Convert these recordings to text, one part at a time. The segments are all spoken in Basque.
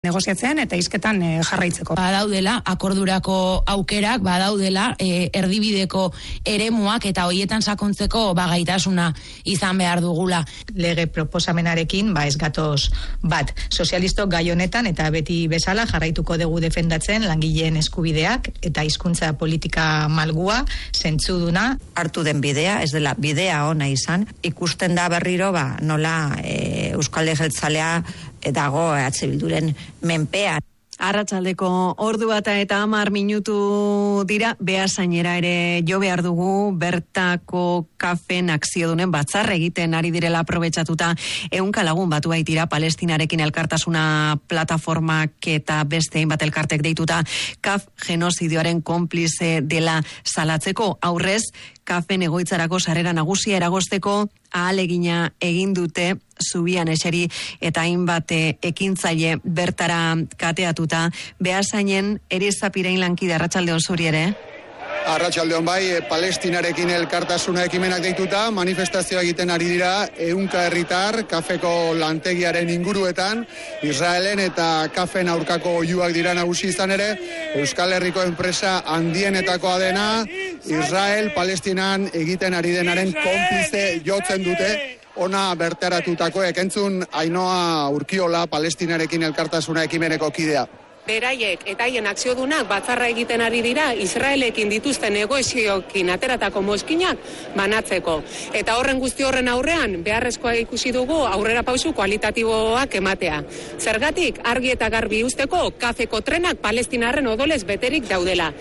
negoziatzen eta hizketan jarraitzeko. Badaudela akordurako aukerak, badaudela erdibideko eremuak eta hoietan sakontzeko gaitasuna izan behar dugula. Lege proposamenarekin ez gatoz bat. Sozialistok gai honetan eta beti bezala jarraituko dugu defendatzen langileen eskubideak eta hizkuntza politika malgua, zentzuduna. Hartu den bidea, ez dela bidea ona izan, ikusten da berriro nola Euskal Jeltzalea dago EH Bilduren menpean. Arratsaldeko ordu bata eta 10 minutu dira, Beasainera ere jo behar dugu, bertako kafen akziodunen batzarra egiten ari direla aprobetxatuta 100 lagun batu baitira Palestinarekin elkartasuna plataformak eta beste hainbat elkartek deituta kaf genozidioaren konplize dela salatzeko. Aurrez, kafen egoitzarako sarrera nagusia eragozteko ahalegina egin dute zubian eseri eta hainbat ekintzaile bertara kateatuta. Beasainen Erizapirain lankide, arratsaldeon zuri ere. Arratsaldeon bai, Palestinarekin elkartasuna ekimenak deituta, manifestazioa egiten ari dira 100 herritar kafeko lantegiaren inguruetan, Israelen eta kafen aurkako oihuak dira nagusi izan ere, Euskal Herriko enpresa handienetakoa dena, Israel Palestinan egiten ari denaren konplize jotzen dute. Ona bertaratutako ekentzun Ainoa Urkiola, Palestinarekin elkartasuna ekimeneko kidea. Beraiek eta haien akziodunak batzarra egiten ari dira Israelekin dituzten negozioekin ateratako mozkinak banatzeko. Eta horren guzti horren aurrean beharrezkoa ikusi dugu aurrera pausu kualitatiboak ematea. Zergatik argi eta garbi usteko kafeko trenak Palestinarren odolez beterik daudela.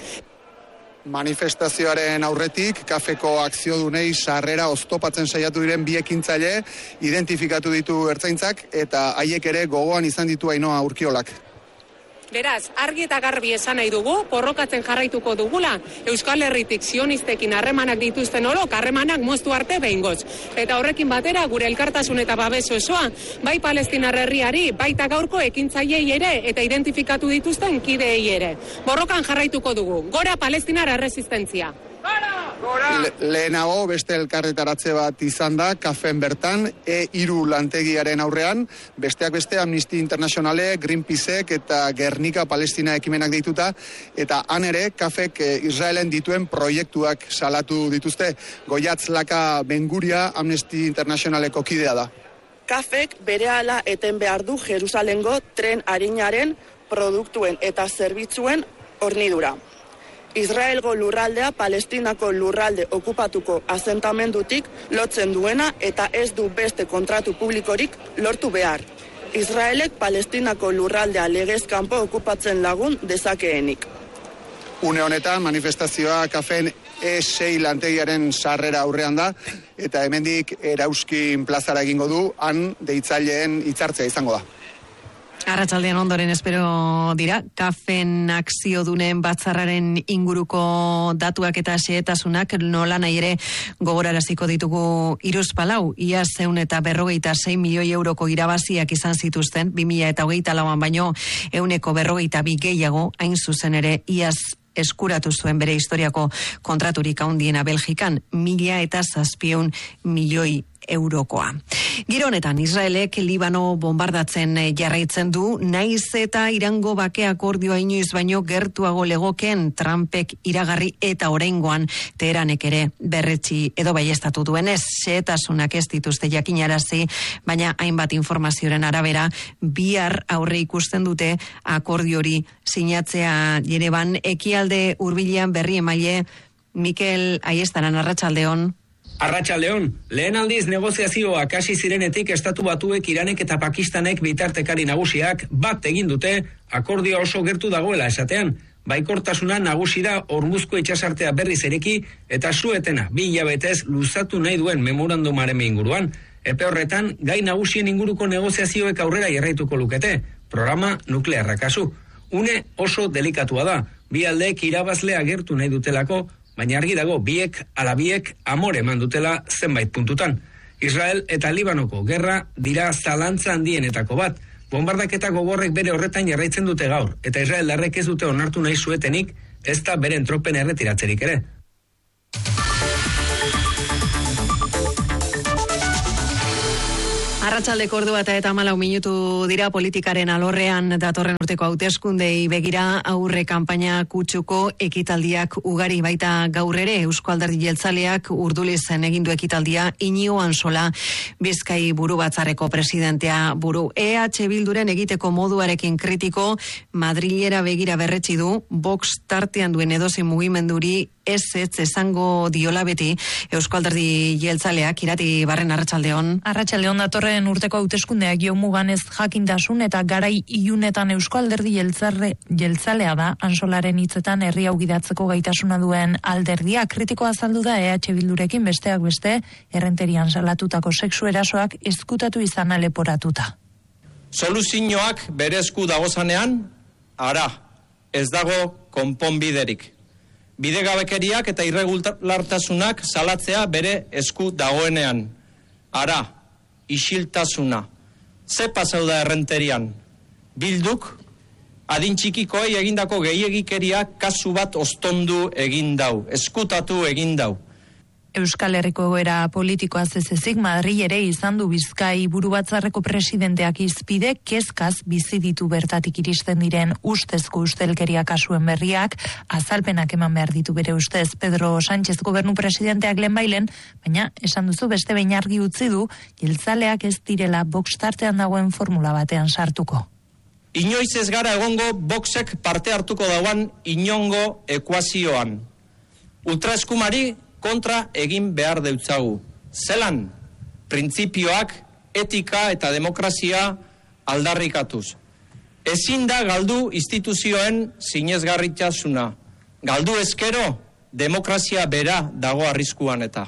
Manifestazioaren aurretik, kafeko akziodunei sarrera oztopatzen saiatu diren bi ekintzaile identifikatu ditu ertzaintzak eta haiek ere gogoan izan ditu Ainoa Urkiolak. Beraz, argi eta garbi esan nahi dugu, borrokatzen jarraituko dugula, Euskal Herritik sionistekin harremanak dituzten orok, harremanak moztu arte behingoz. Eta horrekin batera, gure elkartasun eta babes osoa, bai Palestinar herriari, baita gaurko ekintzaileei ere, eta identifikatu dituzten kideei ere. Borrokan jarraituko dugu, gora Palestinar erresistentzia! Lehenago beste elkarretaratze bat izan da, kafen bertan, E3 lantegiaren aurrean, besteak beste Amnesty Internationale, Greenpeaceek eta Gernika Palestina ekimenak deituta, eta han ere kafek Israelen dituen proiektuak salatu dituzte. Goiatz Laka Benguria Amnesty Internationaleko kidea da. Kafek berehala eten behar du Jerusalengo tren arinaren produktuen eta zerbitzuen hornidura. Israelgo lurraldea Palestinako lurralde okupatuko asentamendutik lotzen duena eta ez du beste kontratu publikorik lortu behar. Israelek Palestinako lurraldea legez kanpo okupatzen lagun dezakeenik. Une honetan manifestazioa kafen E6 lantegiaren sarrera aurrean da eta hemendik Erauzkin plazara egingo du, han deitzaileen hitzartzea izango da. Arratsaldean ondoren espero dira, kafen akziodunen batzarraren inguruko datuak eta xehetasunak nola nahi ere gogoraraziko ditugu hiruzpalau, ia 156 milioi euroko irabaziak izan zituzten 2024an baino 142 gehiago, hain zuzen ere iaz eskuratu zuen bere historiako kontraturik handiena Belgikan, 1.700 milioi eurokoa. Giro honetan, Israelek Libano bombardatzen jarraitzen du, naiz eta Irango bake akordioa inoiz baino gertuago legoken Trumpek iragarri eta oraingoan Teheranek ere berretsi edo baiestatu duenez, xehetasunak ez dituzte jakinarazi, baina hainbat informazioaren arabera bihar aurre ikusten dute akordio hori sinatzea Jerevan. Ekialde hurbilean berri emaile Mikel Aiestaran, arratsaldeon. Arratsaldeon, lehen aldiz negoziazioak hasi zirenetik Estatu Batuek, Iranek eta Pakistanek bitartekari nagusiak bat egin dute akordioa oso gertu dagoela esatean. Baikortasuna nagusi da Hormuzko itsasartea berriz ireki eta su-etena 2 hilabetez luzatu nahi duen memorandumaren inguruan. Epe horretan, gai nagusien inguruko negoziazioek aurrera jarraituko lukete, programa nuklearra kasu. Une oso delikatua da, bi aldeek irabazle agertu nahi dutelako, baina argi dago biek ala biek amore eman dutela zenbait puntutan. Israel eta Libanoko gerra dira zalantza handienetako bat. Bombardaketa gogorrek bere horretan jarraitzen dute gaur, eta israeldarrek ez dute onartu nahi zuetenik, ez da beren tropen erretiratzerik ere. Arratsaldeko ordua eta 14 minutu dira politikaren alorrean datorren urteko hauteskundei begira aurre kanpaina kutsuko ekitaldiak ugari baita gaur ere Eusko Alderdi Jeltzaleak Urdulizen egin du ekitaldia Iñigo Ansola Bizkai Burubatzarreko presidentea buru. EH Bilduren egiteko moduarekin kritiko Madrilera begira berretsi du Vox tartean duen edozein mugimenduri ez esango diola beti Eusko Alderdi Jeltzaleak. Irati Barren, arratsaldeon. Arratsaldeon, datorren urteko hauteskundeak mugan ez jakintasun eta garai ilunetan Eusko Alderdi Jeltzalea da Ansolaren hitzetan herri hau gidatzeko gaitasuna duen alderdia. Kritikoa azaldu da EH Bildurekin besteak beste errenterian salatutako sexu erasoak ezkutatu izana leporatuta. Soluzioak bere esku dagozanean, ara, ez dago konponbiderik. Bidegabekeriak eta irregulartasunak salatzea bere esku dagoenean. Ara, isiltasuna. Ze pasau da errenterian? Bilduk, adin txikikoei egindako gehiegikeriak kasu bat ostondu egin dau, eskutatu egin dau. Euskal Herriko egoera politikoa zezezik Madrid ere izan du Bizkai Burubatzarreko presidenteak izpide kezkaz bizi ditu bertatik iristen diren ustezko ustelkeria kasuen berriak, azalpenak eman behar ditu bere ustez Pedro Sánchez gobernu presidenteak lehenbailen, baina esan duzu beste behin argi utzi du jeltzaleak ez direla Vox tartean dagoen formula batean sartuko. Inoiz ez gara egongo Voxek parte hartuko dauan inongo ekuazioan. Ultraeskumari kontra egin behar deutzagu. Zelan, printzipioak, etika eta demokrazia aldarrikatuz. Ezin da galdu instituzioen sinesgarritasuna. Galdu ezkero, demokrazia bera dago arriskuan eta.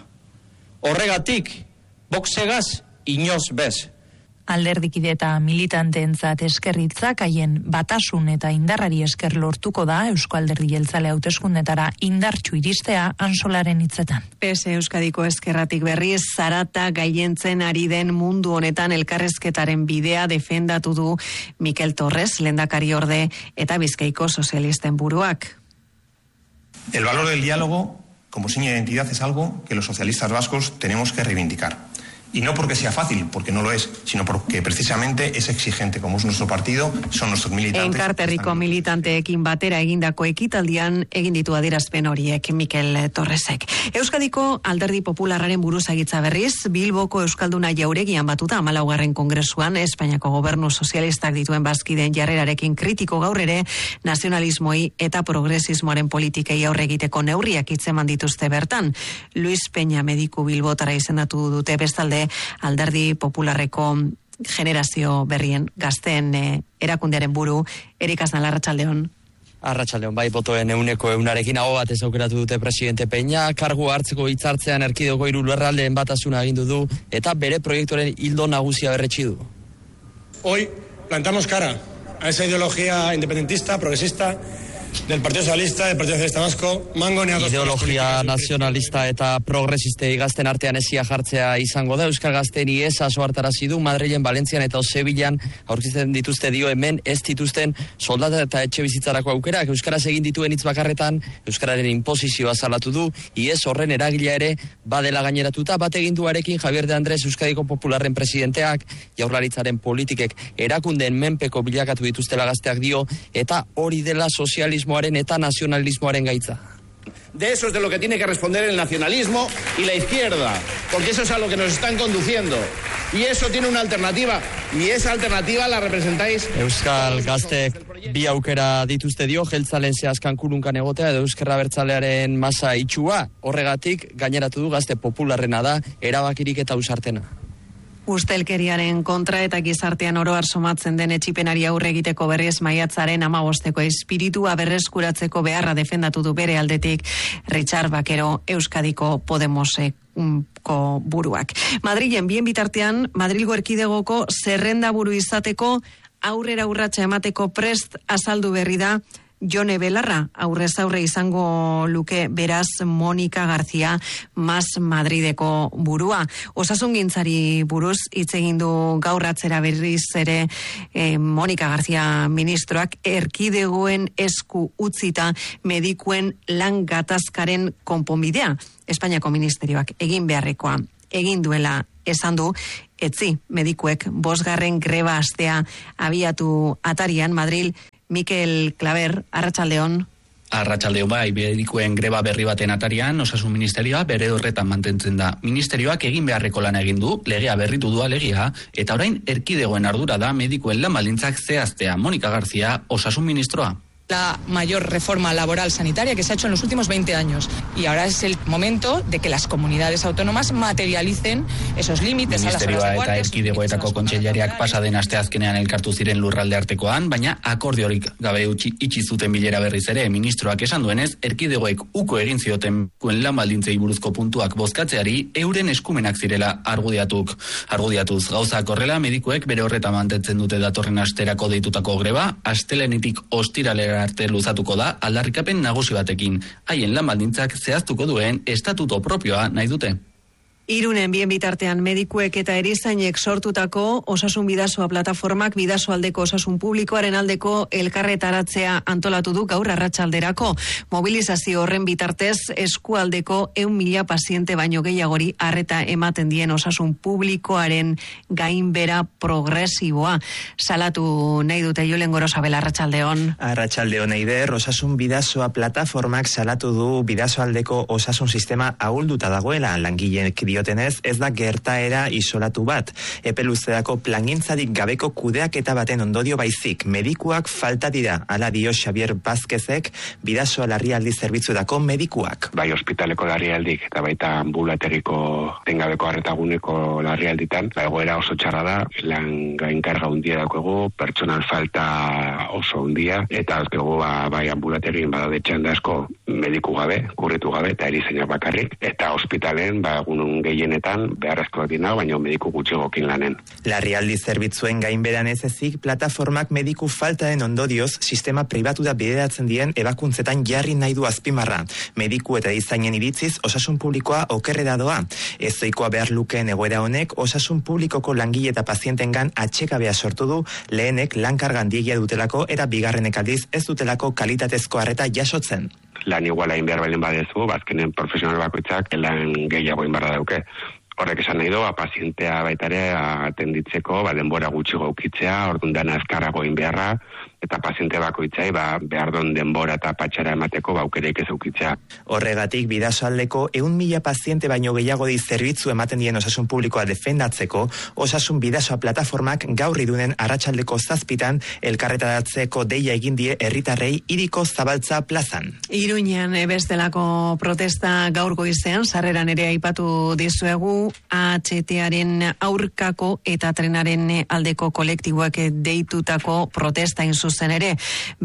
Horregatik, Voxegaz inoz bez. Alderdikide eta militanteentzat eskerritzak haien batasun eta indarrari esker lortuko da Eusko Alderdi Jeltzale hauteskundetara indartsu iristea Ansolaren hitzetan. PS Euskadiko eskerratik berriz zarata gaientzen ari den mundu honetan elkarrezketaren bidea defendatu du Mikel Torres, lehendakari orde eta Bizkaiko sozialisten buruak. El valor del diálogo como seña de identidad es algo que los socialistas vascos tenemos que reivindicar. Y no porque sea fácil, porque no lo es, sino porque precisamente es exigente, como es nuestro partido, son nuestros militantes. Enkarterriko militanteekin batera egindako ekitaldian egin ditu adierazpen horiek Mikel Torresek. Euskadiko Alderdi Popularraren buruzagitza berriz, Bilboko Euskalduna Jauregian batuta 14. Kongresuan Espainiako Gobernu Sozialistak dituen bazkideen jarrerarekin kritiko gaur ere nazionalismoi eta progresismoaren politikei aurre egiteko neurriak hitzeman dituzte bertan. Luis Peña mediku bilbotara izendatu dute, bestalde Alderdi Popularreko generazio berrien gazteen erakundearen buru. Erik Aznal, arratsaldeon. Arratsaldeon, bai, botoen 100%arekin aho batez aukeratu dute presidente Peña, kargu hartzeko hitzartzean erkidego 3 lurraldeen batasuna agindu du eta bere proiektuaren ildo nagusia berretsi du. Hoy plantamos cara a esa ideología independentista, progresista del Partido Socialista, del Partido Socialista Vasco, mangoneados. Ideologia nazionalista eta progresistei gazten artean ezia jartzea izango da. Euskal Gazteen iesa soartarazi du Madrilen, Valentzian eta Sevillan aurkitzen dituzte dio hemen ez dituzten soldata eta etxe bizitzarako aukerak. Euskaraz egin dituen hitz bakarretan euskararen inposizioa salatu du, ies horren eragilea ere badela gaineratuta. Bat egin duarekin Javier de Andrés Euskadiko Popularren presidenteak Jaurlaritzaren politikek erakundeen menpeko bilakatu dituztela gazteak dio eta hori dela sozialismoaren eta nazionalismoaren gaitza. De eso es de lo que tiene que responder el nacionalismo y la izquierda, porque eso es a lo que nos están conduciendo. Y eso tiene una alternativa, y esa alternativa la representáis. Euskal Gaztek bi aukera dituzte dio, jeltzalen zehazkan kulunkan egotea edo Euskarra Abertzalearen masa itxua. Horregatik gaineratu du Gazte Popularrena da erabakirik eta ausartena. Ustelkeriaren kontra eta gizartean oro har somatzen den etxipenari aurre egiteko berriz maiatzaren 15ko espiritua berreskuratzeko beharra defendatu du bere aldetik Richard Bakero Euskadiko Podemoseko buruak. Madrilen bien bitartean Madrilgo erkidegoko zerrenda buru izateko aurrera urratsa emateko prest azaldu berri da Jone Belarra, aurrez aurre izango luke beraz Monika García Mas Madrideko burua. Osasungintzari buruz hitz egin du gaur atzera berriz ere Monika García ministroak erkidegoen esku utzita medikuen lan gatazkaren konponbidea. Espainiako ministerioak egin beharrekoa egin duela esan du etzi medikuek 5. greba astea abiatu atarian. Madril, Mikel Klaber, arratsaldeon. Arratsaldeon bai, medikuen greba berri baten atarian, Osasun Ministerioa bere horretan mantentzen da. Ministerioak egin beharreko lana egin du, legea berritu du alegia, eta orain erkidegoen ardura da medikuen lan baldintzak zehaztea. Monika Garzia, Osasun Ministroa. La mayor reforma laboral sanitaria que se ha hecho en los últimos 20 años. Y ahora es el momento de que las comunidades autónomas materialicen esos límites a las horas de guardia. Ministerioa eta erkidegoetako kontseilariak pasaden asteazkenean elkartu ziren lurralde artekoan, baina akordiorik gabe itxi zuten bilera berriz ere. Ministroak esan duenez, erkidegoek uko egin zioten lan baldintzei buruzko puntuak bozkatzeari euren eskumenak zirela argudiatuz. Gauzak horrela, medikuek bere horretan mantentzen dute datorren asterako deitutako greba, astelenetik ostiralera arte luzatuko da aldarrikapen nagusi batekin. Haien lan baldintzak zehaztuko duen estatuto propioa nahi dute. Irunen bien bitartean medikuek eta erizainek sortutako Osasun Bidasoa plataformak bidasoaldeko osasun publikoaren aldeko elkarretaratzea antolatu du gaur arratsalderako. Mobilizazio horren bitartez eskualdeko 100.000 paziente baino gehiagori arreta ematen dien osasun publikoaren gainbera progresiboa. Salatu nahi dute Julen Gorosabel, arratsaldeon. Arratsaldeon eider, Osasun Bidasoa plataformak salatu du bidasoaldeko osasun sistema ahulduta dagoela. Langileek diotenez, ez da gertaera isolatu bat. Epe luzeako plangintzarik gabeko kudeaketa baten ondorio baizik. Medikuak falta dira, hala dio Xavier Vázquezek, Bidasoa larrialdi zerbitzuetako medikuak. Bai ospitaleko larrialdik eta baita ambulateriko tengabeko arretaguneko larrialditan, egoera oso txarra da, lan gainkarga hundia daukegu, pertsonal falta oso hundia, eta azkegu bai ambulaterien badaude txanda asko mediku gabe, kurritu gabe, eta erizainak bakarrik, eta ospitalen egun gehienetan beharrezkoak dina, baina mediku gutxigokin lanen. Larrialdi zerbitzuen gainberan ez ezik, plataformak mediku faltaren ondorioz sistema pribatu da bideratzen dien ebakuntzetan jarri nahi du azpimarra. Mediku eta izainen iritziz osasun publikoa okerrera doa. Ez zoikoa behar lukeen egoera honek osasun publikoko langile eta pazientengan atxekabea sortu du, lehenek lankargan diegia dutelako eta bigarrenek aldiz ez dutelako kalitatezko arreta jasotzen. Lan iguala inbehar balen badezu, bazkenen profesional bakoitzak lan gehiago inbarra dauke. Horrek esan nahi doa, pazientea baitare atenditzeko, denbora gutxi gaukitzea, orduan dana azkarrago inbeharra, eta paziente bakoitzai behar don denbora eta patxara emateko aukereik ez aukitzea. Horregatik, bidasoaldeko 100.000 paziente baino gehiago di zerbitzu ematen dien osasun publikoa defendatzeko, Osasun Bidasoa plataformak gaur irunen arratsaldeko 7 elkarretaratzeko deia egin die herritarrei Hiriko Zabaltza plazan. Iruñean bestelako protesta gaur goizean, sarreran ere aipatu dizuegu, AHT-aren aurkako eta trenaren aldeko kolektiboak deitutako protesta zuzen ere.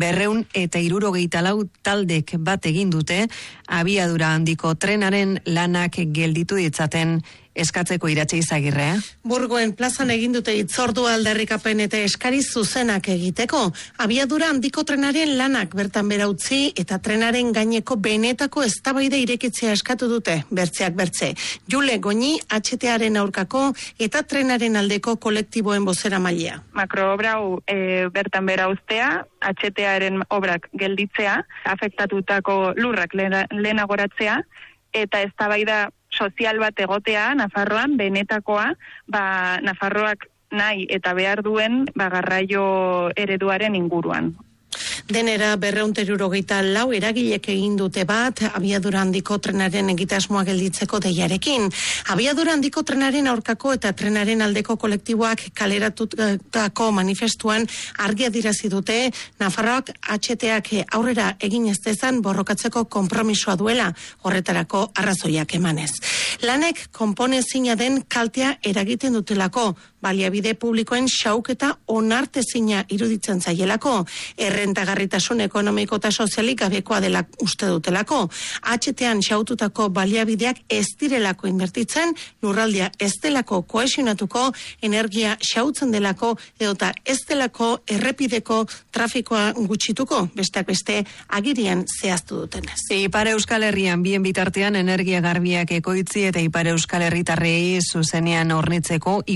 274 taldek bat egin dute, abiadura handiko trenaren lanak gelditu ditzaten eskatzeko Iratxe Izagirre. Burgoen plazan egin dute hitzordua aldarrikapen eta eskari zuzenak egiteko. Abiadura handiko trenaren lanak bertan bera utzi eta trenaren gaineko benetako eztabaida irekitzea eskatu dute, bertzeak bertze. Jule Goñi, HT-aren aurkako eta trenaren aldeko kolektiboen bozeramailea. Makroobra bertan bera uztea, HT-aren obrak gelditzea, afektatutako lurrak lehenagoratzea, eta eztabaida sozial bat egotea Nafarroan, benetakoa, Nafarroak nahi eta behar duen garraio ereduaren inguruan. Denera 274 eragilek egin dute bat abiadura handiko trenaren egitasmoa gelditzeko deiarekin. Abiadura handiko trenaren aurkako eta trenaren aldeko kolektiboak kaleratutako manifestuan argi adierazi dute Nafarroak HT-ak aurrera egin ez dezan borrokatzeko konpromisoa duela, horretarako arrazoiak emanez. Lanek konponezina den kaltea eragiten dutelako, baliabide publikoen xauketa onartezina iruditzen zaielako, errentagarritasun ekonomiko eta sozialik gabekoa dela uste dutelako. HT-an xaututako baliabideak ez direlako inbertitzen, lurraldia ez delako kohesionatuko, energia xautzen delako, edota ez delako errepideko trafikoa gutxituko, besteak beste agirian zehaztu dutenez. Ipar Euskal Herrian bien bitartean energia garbiak ekoitzi eta Ipar Euskal Herritarrei zuzenean hornitzeko iparraldeko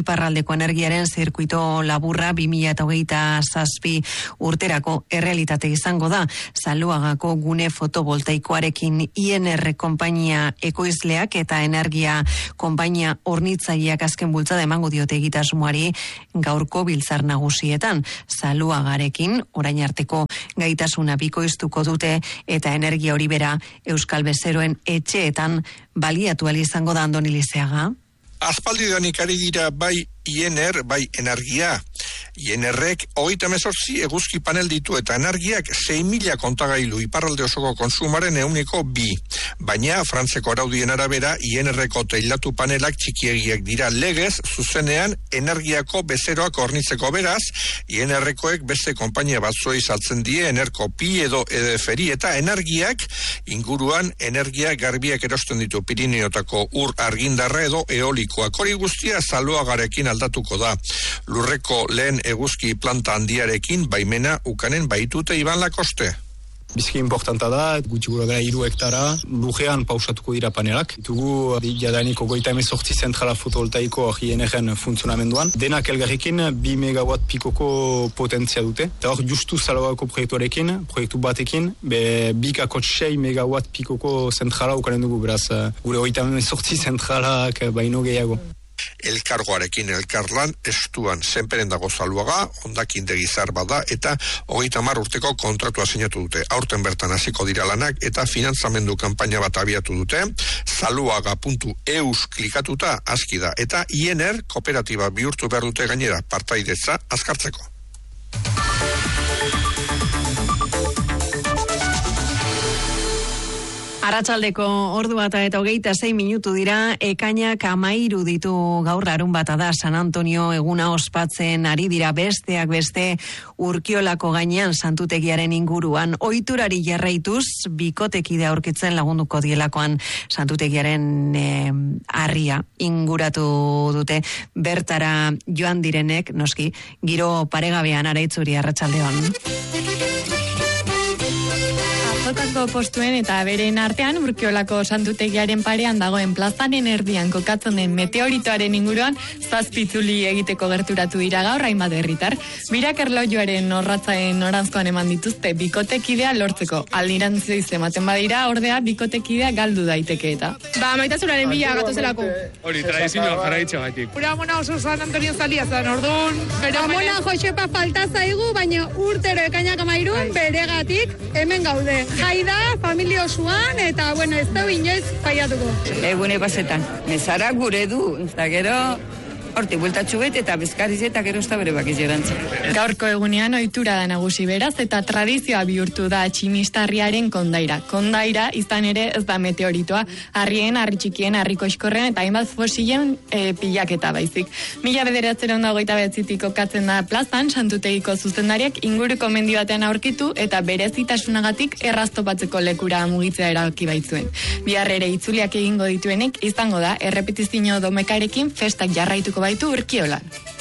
berriztagarriko energiaren zirkuito laburra 2027 urterako errealitate izango da. Zaluagako gune fotovoltaikoarekin INR konpainia ekoizleak eta energia konpainia hornitzaileak azken bultzada emango diote egitasmoari gaurko biltzar nagusietan. Zaluagarekin orain arteko gaitasuna bikoiztuko dute eta energia hori bera Euskal Bezeroen etxeetan baliatu ahal izango da. Andoni Lizeaga. Aspaldidanik ari dira bai INR, bai energia. INRek 38 eguzki panel ditu eta energiak 6.000 kontagailu iparralde osoko konsumaren 2%. Baina, Frantzeko araudien arabera, INRko teilatu panelak txikiegiak dira legez, zuzenean energiako bezeroak hornitzeko beraz, INRkoek beste konpainia batzuei saltzen die Enerko Pi edo EDFri eta energiak inguruan energia garbiak erosten ditu Pirineotako ur argindarra edo eolikoak. Hori guztia Zaluagarekin aldatuko da. Lurreko lehen eguzki planta handiarekin baimena ukanen baitute Iban Lakoste. Bizki importanta da, gutxi gura gara 3 hektara, lujean pausatuko dira panelak. Dugu jadanik 38 zentrala fotovoltaiko INR-en funtzionamenduan. Denak elgarrekin 2 megawatt pikoko potentzia dute. Eta hor justu Zaluagako proiektu batekin, bikako 6 megawatt pikoko zentrala ukanen dugu, beraz gure 38 zentralak baino gehiago. Elkargoarekin elkarlan estuan zenperen dago Zaluaga, hondakindegi zar bada eta 30 urteko kontratua sinatu dute. Aurten bertan hasiko dira lanak eta finantzamendu kanpaina bat abiatu dute. Zaluaga.eus klikatuta aski da eta INR kooperatiba bihurtu behar dute gainera partaidetza azkartzeko. Arratsaldeko ordu bata eta 26 minutu dira, ekainak 13 ditu gaur larun bata da San Antonio eguna ospatzen ari dira besteak beste Urkiolako gainean santutegiaren inguruan. Ohiturari jarraituz bikotekide aurkitzen lagunduko dielakoan santutegiaren harria inguratu dute. Bertara joan direnek, noski, giro paregabean Araitzuri arratsaldeon. Azokako postuen eta beren artean Urkiolako santutegiaren parean dagoen plazaren erdian kokatzen den meteoritoaren inguruan 7 itzuli egiteko gerturatu dira gaur hainbat herritar. Birak erlojuaren orratzaen noranzkoan eman dituzte bikotekidea lortzeko. Aldirantziz ematen badira, ordea bikotekidea galdu daiteke eta. Maitasunaren bila gatozelako. Hori, tradizioa jarraitxo gaitik. Ura mona oso San Antonio zalia zen, orduan. Amona Josepa falta zaigu, baina urtero ekainak 13 beregatik hemen gaude. Jaida, familia osoan, eta, bueno, ez da inoiz faiatuko. Egune pasetan, mezara gure du, eta gero, horti bueltatxu bet, eta bezkariz eta gero ez da bere bakiz gerantza. Gaurko egunean ohitura da nagusi beraz, eta tradizioa bihurtu da tximistarriaren kondaira. Kondaira, izan ere, ez da meteoritoa, harrien, harri txikien, harriko eskorren, eta hainbat fosilen pilaketa baizik. 1929 kokatzen da plazan, santutegiko zuzendariak inguruko mendi batean aurkitu, eta berezitasunagatik erraztopatzeko lekura mugitzea erabaki baitzuen. Bihar ere itzuliak egingo dituenek, izango da, errepetizio domekarekin festak jarraituko baitu Urkiolan.